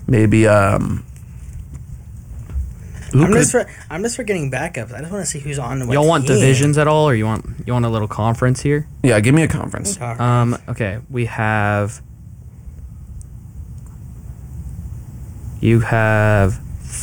Maybe I'm just for getting backups. I just want to see who's on. Y'all want divisions at all, or you want a little conference here? Yeah, give me a conference. Okay, we have. You have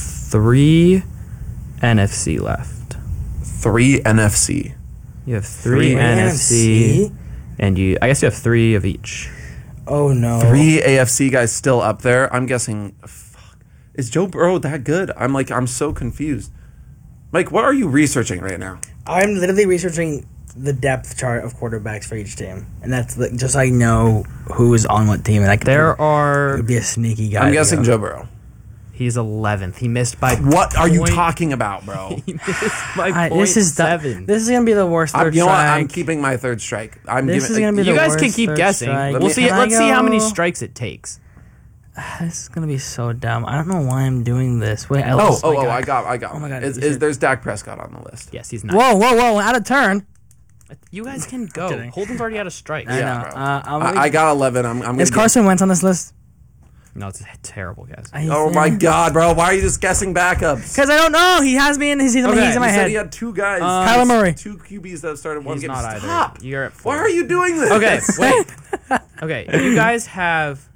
3 NFC left. 3 NFC. You have 3 NFC, and I guess you have 3 of each. Oh no. 3 AFC guys still up there. I'm guessing. Fuck. Is Joe Burrow that good? I'm so confused. Mike, what are you researching right now? I'm literally researching the depth chart of quarterbacks for each team, and that's just so I know who is on what team. And it would be a sneaky guy. I'm guessing Joe Burrow. He's 11th. He missed by. What are you talking about, bro? He missed by 0.7. This is gonna be the worst third strike. You know what? I'm keeping my third strike. This is gonna be the You guys worst can keep third guessing. strike. Let's see how many strikes it takes. This is gonna be so dumb. I don't know why I'm doing this. Wait. I got. Oh my God. There's Dak Prescott on the list? Yes, he's not. Whoa! Out of turn. You guys can go. Holden's already out of strikes. I Yeah, know. bro. I got 11. I'm Is Carson Wentz on this list? No, it's a terrible guess. Oh my God, bro! Why are you just guessing backups? Because I don't know. He has me in. He's in my You head. said he had 2 guys. Kyler Murray. 2 QBs that started one He's game. not either. Stop! You're at 4. Why are you doing this? Okay, wait. Okay, you guys have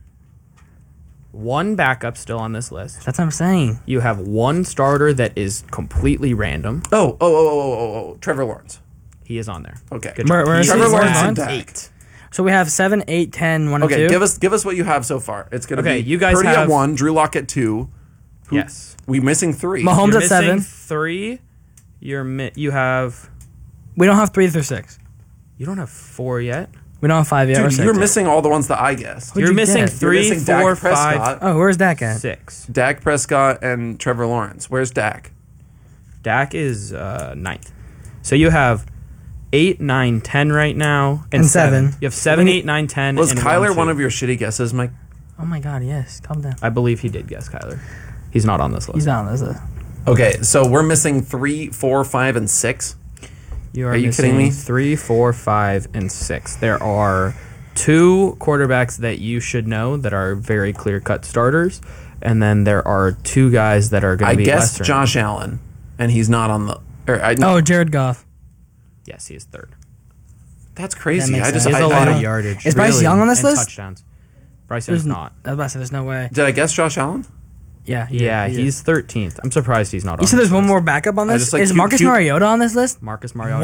1 backup still on this list. That's what I'm saying. You have 1 starter that is completely random. Oh! Trevor Lawrence. He is on there. Okay. Good Where job. is Trevor he? Lawrence Where and is Dak. 8. So we have 7, 8, 10, 1, and 2. Okay, give us what you have so far. It's gonna Okay, be you guys Purdy have- at 1, Drew Lock at 2. Yes. We missing 3. Mahomes You're at 7. missing 3. You have. We don't have 3 through 6. You don't have 4 yet. We don't have 5 yet. or Dude, 6 you're yet. missing all the ones that I guessed. Who'd You're you missing get? 3, You're missing 4, Dak 5, Prescott. Oh, where's Dak at? 6. Dak Prescott and Trevor Lawrence. Where's Dak? Dak is 9th. So you have 8, 9, 10 right now, and 7. You have 7, 8, 9, 10. Was and Kyler 1, one 2. of your shitty guesses, Mike? Oh my God, yes. Calm down. I believe he did guess Kyler. He's not on this list. He's not on this list. Okay, so we're missing 3, 4, 5, and 6. Are you missing kidding me? 3, 4, 5, and 6. There are 2 quarterbacks that you should know that are very clear-cut starters, and then there are 2 guys that are going I to be guessed lesser. Josh Allen, and he's not on the. Jared Goff. Yes, he is 3rd. That's crazy. That makes I just sense. He has a lot I- of yardage. Is Bryce Young on this and list? touchdowns. Bryce Young's not. I was about to say, there's no way. Did I guess Josh Allen? Yeah. Yeah, he he's 13th. I'm surprised he's not on You said this there's one list. more backup on I this? just like Is cute- Marcus cute- Mariota on this list? Marcus Mariota.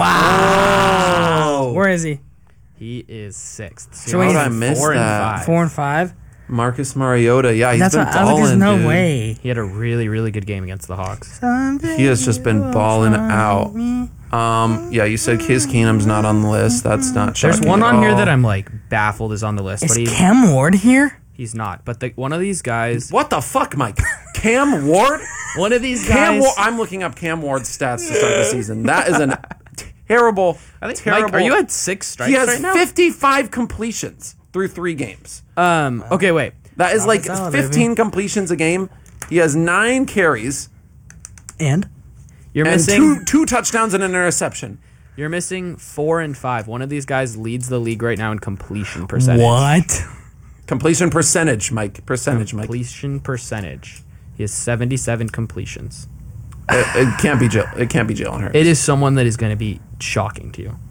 Wow. Oh. Where is he? He is 6th. So How he's did I miss 4 and that? 5. 4 and 5? Marcus Mariota. Yeah, he's That's been what I was like, balling, there's no dude. way. He had a really, really good game against the Hawks. He has just been balling out. Yeah, you said Case Keenum's not on the list. That's not shocking. There's one at on here all. that I'm like baffled is on the list, Is but Cam Ward here? he's not. But one of these guys, What the fuck, Mike? Cam Ward? one of these Cam guys. Ward. I'm looking up Cam Ward's stats to start the season. That is an terrible, I think terrible. Mike, are you at 6 strikes He has right now? 55 completions through 3 games. Okay, wait. That is like solid, 15 completions a game. He has 9 carries And? You're and missing. two touchdowns and an interception. You're missing 4 and 5. One of these guys leads the league right now in completion percentage. What? Completion percentage, Mike. Mike. Completion percentage. He has 77 completions. It can't be Jill. It can't be Jalen Hurts. It is someone that is going to be shocking to you.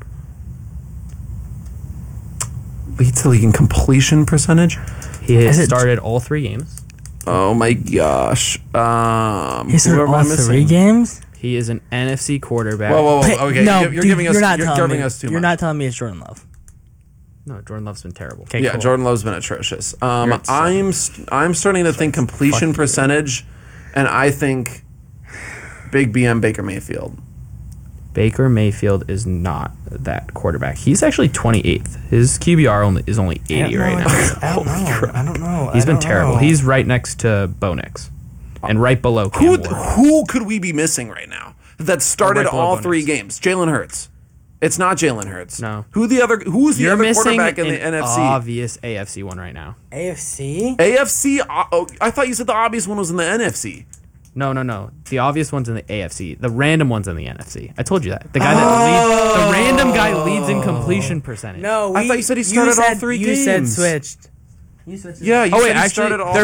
Leads the league in completion percentage. He has Is it- started all 3 games. Oh my gosh. He's who in am I all missing? 3 games? He is an NFC quarterback. Whoa. Hey, Okay, no, you're dude, giving us. You're not You're telling giving me. us too You're much. not telling me it's Jordan Love. No, Jordan Love's been terrible. Okay, Yeah, cool. Jordan Love's been atrocious. You're at I'm starting to think completion percentage, and I think Big BM Baker Mayfield. Baker Mayfield is not that quarterback. He's actually 28th. His QBR is only 80 right now. I don't know. He's been terrible. He's right next to Bo Nix. And right below Cam Ward. Who could we be missing right now that started Right below all Bo 3 Nix. games? Jalen Hurts. It's not Jalen Hurts. No. Who's the other You're missing quarterback in an the NFC? obvious AFC one right now. AFC? AFC? I thought you said the obvious one was in the NFC. No. The obvious one's in the AFC. The random one's in the NFC. I told you that. The guy that leads, the random guy leads in completion percentage. No, I thought you said he started all 3 games. You said switched. Yeah, you Oh, wait, said he actually, started all they're